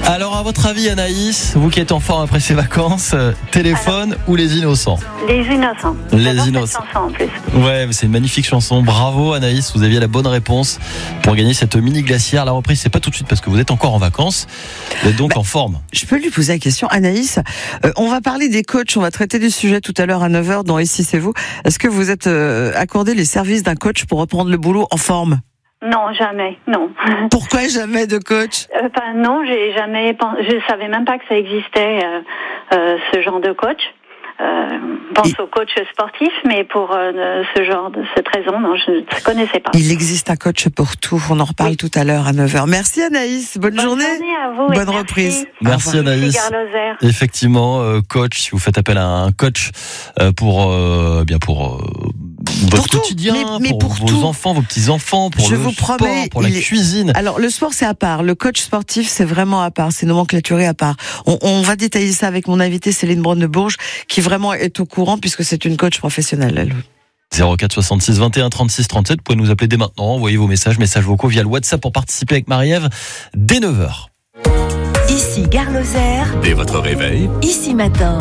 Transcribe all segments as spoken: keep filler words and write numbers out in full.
Alors, à votre avis, Anaïs, vous qui êtes en forme après ces vacances, euh, téléphone Alors, ou les innocents? Les innocents. Les J'adore innocents. cette chanson en plus. Ouais, c'est une magnifique chanson. Bravo, Anaïs, vous aviez la bonne réponse pour gagner cette mini glacière. La reprise, c'est pas tout de suite parce que vous êtes encore en vacances. Vous êtes donc bah, en forme. Je peux lui poser la question, Anaïs. Euh, on va parler des coachs. On va traiter du sujet tout à l'heure à neuf heures dans Ici c'est vous. Est-ce que vous êtes euh, accordé les services d'un coach pour reprendre le boulot en forme? Non, jamais, non. Pourquoi jamais de coach? euh, ben, Non, j'ai jamais pensé, je savais même pas que ça existait, euh, euh, ce genre de coach. Euh, pense Et... au coach sportif, mais pour euh, ce genre de cette raison, non, je ne connaissais pas. Il existe un coach pour tout. On en reparle oui. tout à l'heure à neuf heures. Merci Anaïs. Bonne, Bonne journée. journée à vous. Bonne merci. reprise. Merci Anaïs. Effectivement, euh, coach, si vous faites appel à un coach euh, pour euh, bien pour euh, votre pour quotidien, mais, mais pour, pour vos tout. enfants, vos petits-enfants, pour je le vous sport, promets, pour la est... cuisine. Alors, le sport, c'est à part. Le coach sportif, c'est vraiment à part. C'est nomenclaturé à part. On, on va détailler ça avec mon invitée Céline Brunebourge, qui vraiment est au courant puisque c'est une coach professionnelle, elle. zéro quatre soixante-six vingt et un trente-six trente-sept. Vous pouvez nous appeler dès maintenant. Envoyez vos messages, messages vocaux via le WhatsApp pour participer avec Marie-Ève dès neuf heures. Ici Gare Lozère. Dès votre réveil. Ici matin.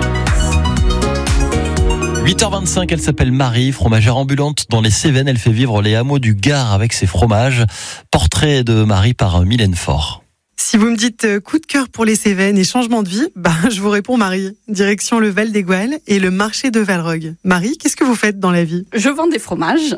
huit heures vingt-cinq, elle s'appelle Marie, fromagère ambulante dans les Cévennes. Elle fait vivre les hameaux du Gard avec ses fromages. Portrait de Marie par Mylène Faure. Si vous me dites coup de cœur pour les Cévennes et changement de vie, bah, je vous réponds Marie. Direction le Val d'Égual et le marché de Valrogue. Marie, qu'est-ce que vous faites dans la vie? Je vends des fromages.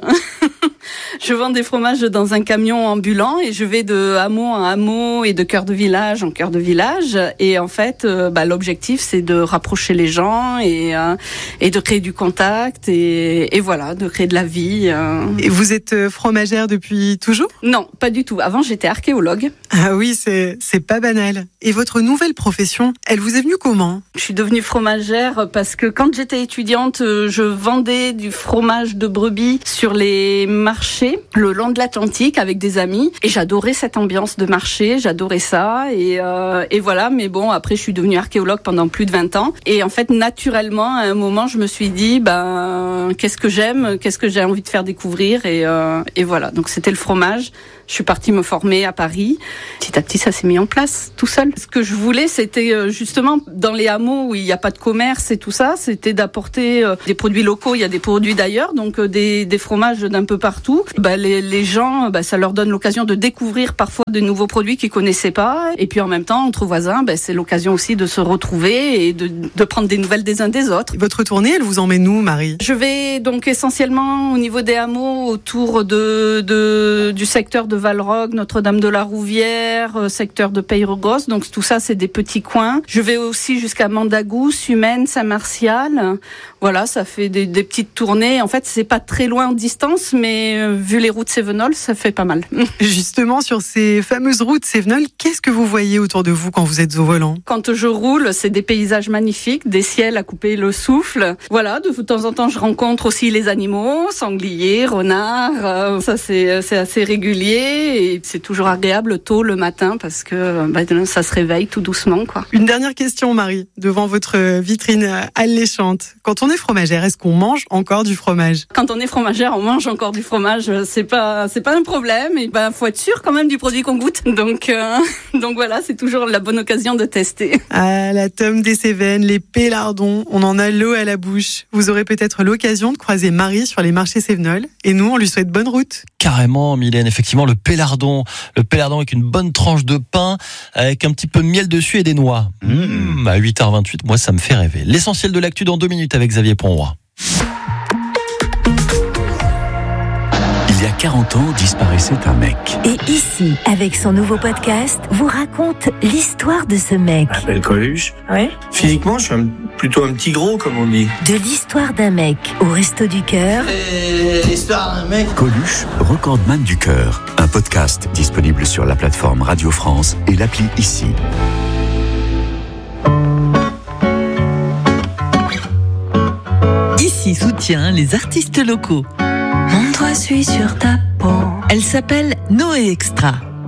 Je vends des fromages dans un camion ambulant et je vais de hameau en hameau et de cœur de village en cœur de village. Et en fait, euh, bah, l'objectif, c'est de rapprocher les gens et, euh, et de créer du contact et, et voilà, de créer de la vie. Euh. Et vous êtes fromagère depuis toujours? Non, pas du tout. Avant, j'étais archéologue. Ah oui, c'est, c'est pas banal. Et votre nouvelle profession, elle vous est venue comment? Je suis devenue fromagère parce que quand j'étais étudiante, je vendais du fromage de brebis sur les marché le long de l'Atlantique avec des amis et j'adorais cette ambiance de marché, j'adorais ça et, euh, et voilà, mais bon, après je suis devenue archéologue pendant plus de vingt ans et en fait naturellement à un moment je me suis dit ben qu'est-ce que j'aime, qu'est-ce que j'ai envie de faire découvrir et, euh, et voilà, donc c'était le fromage. Je suis partie me former à Paris. Petit à petit, ça s'est mis en place tout seul. Ce que je voulais, c'était justement dans les hameaux où il n'y a pas de commerce et tout ça, c'était d'apporter des produits locaux. Il y a des produits d'ailleurs, donc des, des fromages d'un peu partout. Bah, les, les gens, bah, ça leur donne l'occasion de découvrir parfois de nouveaux produits qu'ils connaissaient pas. Et puis en même temps, entre voisins, bah, c'est l'occasion aussi de se retrouver et de, de prendre des nouvelles des uns des autres. Votre tournée, elle vous emmène où, Marie? Je vais donc essentiellement au niveau des hameaux autour de, de du secteur de Valrogue, Notre-Dame de la Rouvière, secteur de Pays-Rogoz. Donc tout ça, c'est des petits coins. Je vais aussi jusqu'à Mandagou, Sumène, Saint-Martial. Voilà, ça fait des, des petites tournées. En fait, c'est pas très loin en distance, mais euh, vu les routes cévenoles, ça fait pas mal. Justement, sur ces fameuses routes cévenoles, qu'est-ce que vous voyez autour de vous quand vous êtes au volant? Quand je roule, c'est des paysages magnifiques, des ciels à couper le souffle. Voilà, de temps en temps, je rencontre aussi les animaux, sangliers, renards. Euh, ça, c'est, c'est assez régulier. Et c'est toujours agréable tôt le matin parce que bah, ça se réveille tout doucement, quoi. Une dernière question, Marie, devant votre vitrine alléchante. Quand on est fromagère, est-ce qu'on mange encore du fromage? Quand on est fromagère, on mange encore du fromage. C'est pas, c'est pas un problème. Et ben, faut être sûr quand même du produit qu'on goûte. Donc, euh, donc voilà, c'est toujours la bonne occasion de tester. Ah, la tome des Cévennes, les pélardons, on en a l'eau à la bouche. Vous aurez peut-être l'occasion de croiser Marie sur les marchés cévenols. Et nous, on lui souhaite bonne route. Carrément, Mylène, effectivement, le pélardon. Le pélardon avec une bonne tranche de pain, avec un petit peu de miel dessus et des noix. Mmh. À huit heures vingt-huit, moi, ça me fait rêver. L'essentiel de l'actu dans deux minutes avec Xavier Ponroy. Il y a quarante ans, disparaissait un mec. Et ici, avec son nouveau podcast, vous raconte l'histoire de ce mec. Je m'appelle Coluche. Oui. Physiquement, je suis un, plutôt un petit gros, comme on dit. De l'histoire d'un mec au Resto du Cœur. Et l'histoire d'un mec. Coluche, recordman du cœur. Un podcast disponible sur la plateforme Radio France et l'appli Ici. Ici soutient les artistes locaux. Mon doigt suit sur ta peau. Elle s'appelle Noé Extra.